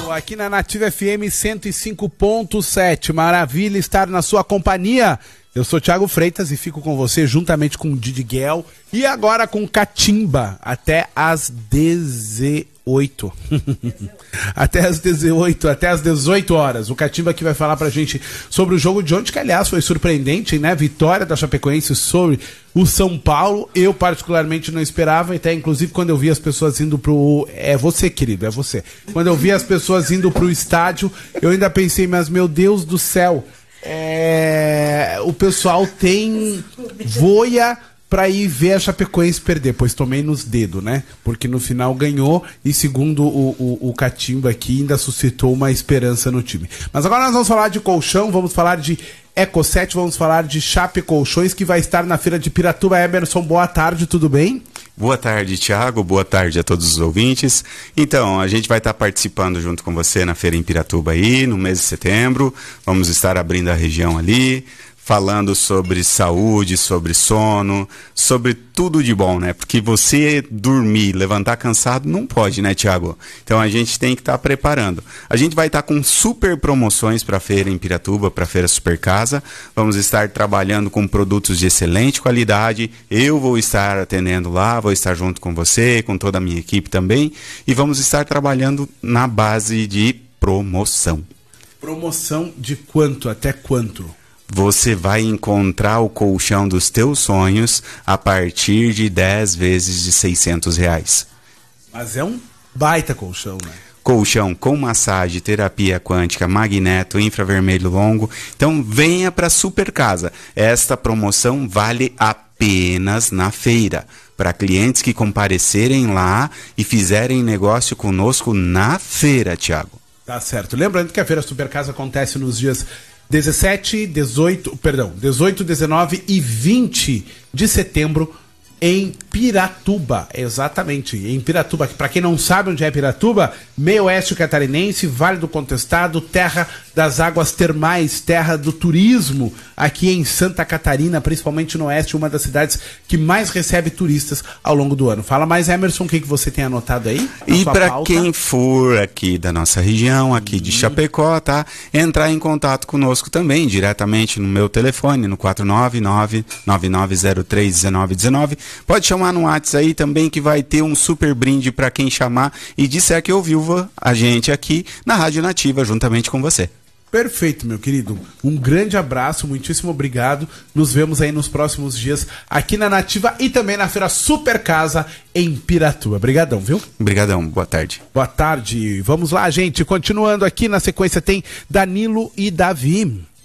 Aqui na Nativa FM 105.7. Maravilha estar na sua companhia. Eu sou Thiago Freitas e fico com você juntamente com o Didi Guel e agora com Catimba até às 18. até às 18 horas. O Catimba aqui vai falar pra gente sobre o jogo de ontem, que aliás foi surpreendente, né? Vitória da Chapecoense sobre o São Paulo. Eu particularmente não esperava, até inclusive quando eu vi as pessoas indo pro... É você, querido, é você. Quando eu vi as pessoas indo pro estádio, eu ainda pensei, mas meu Deus do céu, o pessoal tem voia pra ir ver a Chapecoense perder, pois tomei nos dedos, né? Porque no final ganhou e segundo o Catimba aqui ainda suscitou uma esperança no time. Mas agora nós vamos falar de colchão, vamos falar de Eco7, vamos falar de Chape Colchões, que vai estar na feira de Piratuba. Emerson, boa tarde, tudo bem? Boa tarde, Thiago. Boa tarde a todos os ouvintes. Então, a gente vai estar participando junto com você na feira em Piratuba aí, no mês de setembro. Vamos estar abrindo a região ali, falando sobre saúde, sobre sono, sobre tudo de bom, né? Porque você dormir, levantar cansado, não pode, né, Thiago? Então a gente tem que estar preparando. A gente vai estar com super promoções para a feira em Piratuba, para a feira Super Casa. Vamos estar trabalhando com produtos de excelente qualidade. Eu vou estar atendendo lá, vou estar junto com você, com toda a minha equipe também. E vamos estar trabalhando na base de promoção. Promoção de quanto até quanto? Você vai encontrar o colchão dos teus sonhos a partir de 10 vezes de R$600. Mas é um baita colchão, né? Colchão com massagem, terapia quântica, magneto, infravermelho longo. Então venha para Super Casa. Esta promoção vale apenas na feira. Para clientes que comparecerem lá e fizerem negócio conosco na feira, Thiago. Tá certo. Lembrando que a feira Super Casa acontece nos dias 18, 19 e 20 de setembro em Piratuba, exatamente, em Piratuba. Para quem não sabe onde é Piratuba, meio oeste catarinense, Vale do Contestado, terra das águas termais, terra do turismo, aqui em Santa Catarina, principalmente no oeste, uma das cidades que mais recebe turistas ao longo do ano. Fala mais, Emerson, o que você tem anotado aí? E para quem for aqui da nossa região, aqui de Chapecó, tá? Entrar em contato conosco também, diretamente no meu telefone, no 499-9903-1919. Pode chamar no WhatsApp aí também, que vai ter um super brinde para quem chamar e disser que ouviu a gente aqui na Rádio Nativa, juntamente com você. Perfeito, meu querido. Um grande abraço, muitíssimo obrigado. Nos vemos aí nos próximos dias aqui na Nativa e também na Feira Super Casa em Piratuba. Obrigadão, viu? Obrigadão, boa tarde. Boa tarde. Vamos lá, gente. Continuando aqui, na sequência tem Danilo e Davi.